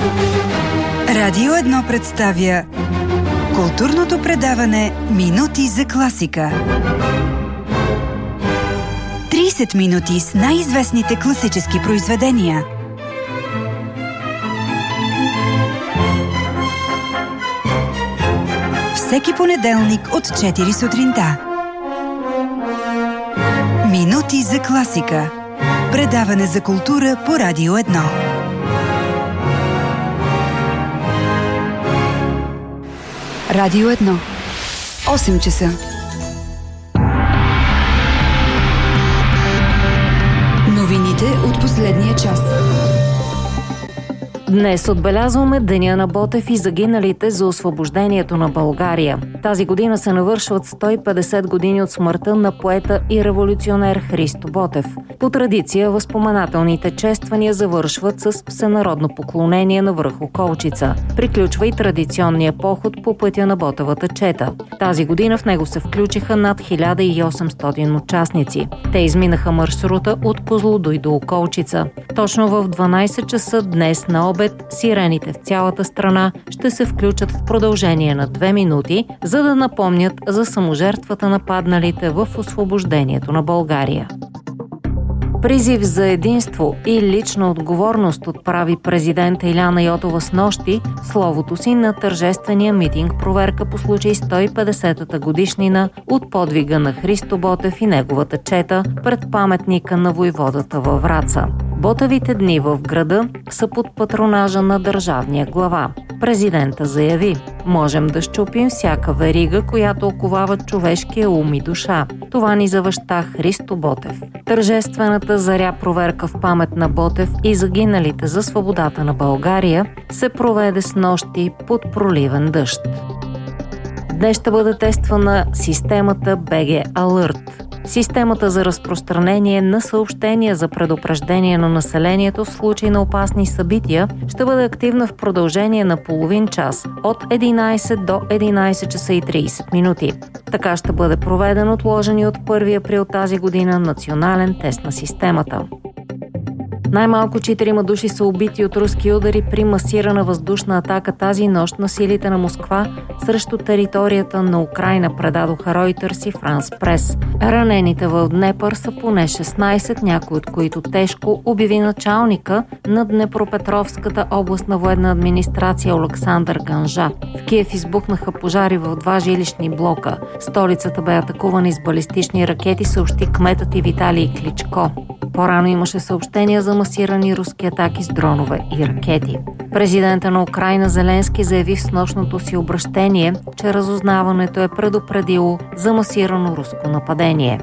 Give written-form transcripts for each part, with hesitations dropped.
Радио 1 представя културното предаване Минути за класика. 30 минути с най-известните класически произведения. Всеки понеделник от 4 сутринта. Минути за класика. Предаване за култура по Радио 1. Радио 1. 8 часа. Новините от последния час. Днес отбелязваме Деня на Ботев и загиналите за освобождението на България. Тази година се навършват 150 години от смъртта на поета и революционер Христо Ботев. По традиция, възпоменателните чествания завършват с всенародно поклонение на връх Околчица. Приключва и традиционния поход по пътя на Ботевата чета. Тази година в него се включиха над 1800 участници. Те изминаха маршрута от Козлодуй до Околчица. Точно в 12 часа днес на обед сирените в цялата страна ще се включат в продължение на 2 минути, за да напомнят за саможертвата на падналите в освобождението на България. Призив за единство и лична отговорност отправи президент Илияна Йотова снощи словото си на тържествения митинг проверка по случай 150-та годишнина от подвига на Христо Ботев и неговата чета пред паметника на войводата във Враца. Ботевите дни в града са под патронажа на държавния глава. Президента заяви: можем да счупим всяка верига, която оковава човешкия ум и душа. Това ни завеща Христо Ботев. Тържествената заря проверка в памет на Ботев и загиналите за свободата на България се проведе снощи под проливен дъжд. Днес ще бъде тествана системата BG Alert. Системата за разпространение на съобщения за предупреждение на населението в случай на опасни събития ще бъде активна в продължение на половин час от 11 до 11 часа и 30 минути. Така ще бъде проведен отложен от 1 април тази година национален тест на системата. Най-малко 4 души са убити от руски удари при масирана въздушна атака тази нощ на силите на Москва срещу територията на Украйна, предадоха Reuters и France Press. Ранените в Днепър са поне 16, някои от които тежко, обяви началника на Днепропетровската областна военна администрация Олександър Ганжа. В Киев избухнаха пожари в 2 жилищни блока. Столицата бе атакувана с балистични ракети, съобщи кметът и Виталий Кличко. По-рано имаше съобщения за масирани руски атаки с дронове и ракети. Президента на Украйна Зеленски заяви в снощното си обръщение, че разузнаването е предупредило за масирано руско нападение.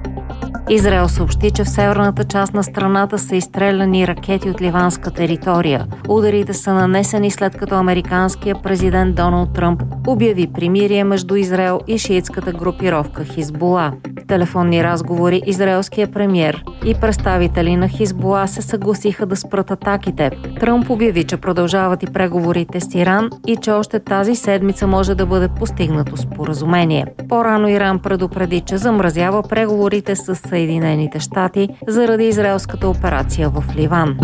Израел съобщи, че в северната част на страната са изстреляни ракети от ливанска територия. Ударите са нанесени след като американският президент Доналд Тръмп обяви примирие между Израел и шиитската групировка Хизбула. В телефонни разговори израелският премиер и представители на Хизбула се съгласиха да спрат атаките. Тръмп обяви, че продължават и преговорите с Иран и че още тази седмица може да бъде постигнато споразумение. По-рано Иран предупреди, че замразява преговорите с Съединените щати заради израелската операция в Ливан.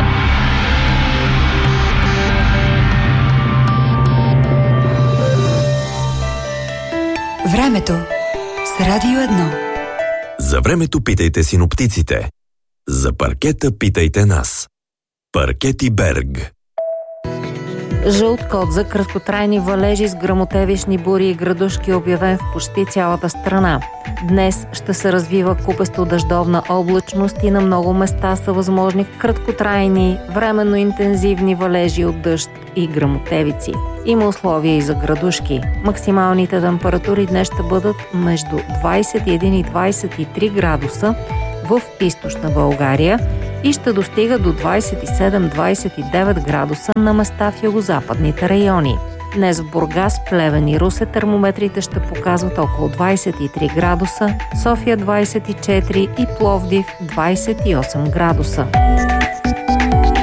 Времето с Радио 1. За времето питайте синоптиците. За паркета питайте нас. Паркети Берг. Жълт код за краткотрайни валежи с гръмотевични бури и градушки е обявен в почти цялата страна. Днес ще се развива купесто дъждовна облачност и на много места са възможни краткотрайни, временно интензивни валежи от дъжд и гръмотевици. Има условия и за градушки. Максималните температури днес ще бъдат между 21 и 23 градуса в източна България и ще достига до 27-29 градуса на места в югозападните райони. Днес в Бургас, Плевен и Русе термометрите ще показват около 23 градуса, София 24 и Пловдив 28 градуса.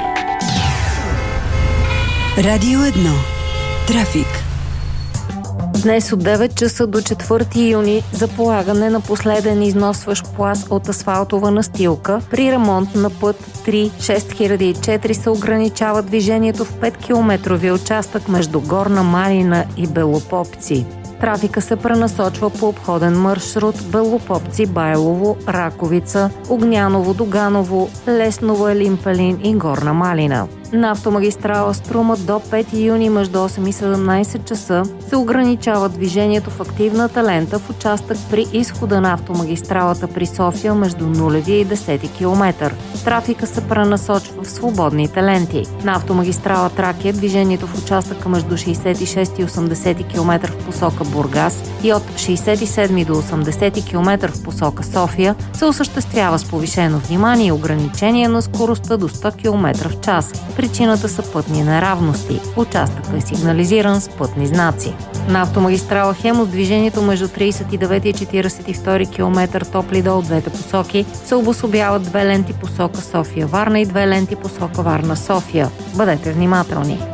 Радио 1. Трафик. Днес от 9 часа до 4 юни за полагане на последен износващ пласт от асфалтова настилка при ремонт на път 3-6004 се ограничава движението в 5-километрови участък между Горна Малина и Белопопци. Трафика се пренасочва по обходен маршрут Белопопци, Байлово, Раковица, Огняново, Доганово, Лесново, Елин-Пелин и Горна Малина. На автомагистрала Струма до 5 юни между 8 и 17 часа се ограничава движението в активната лента в участък при изхода на автомагистралата при София между 0 и 10 км. Трафика се пренасочва в свободните ленти. На автомагистрала Тракия движението в участъка между 66 и 80 км в посока Бургас и от 67 до 80 км в посока София се осъществява с повишено внимание и ограничение на скоростта до 100 км в час. Причината са пътни неравности. Участъкът е сигнализиран с пътни знаци. На автомагистрала Хемус движението между 39 и 42 км Топлидол от двете посоки се обособяват 2 ленти посока София-Варна и 2 ленти посока Варна-София. Бъдете внимателни!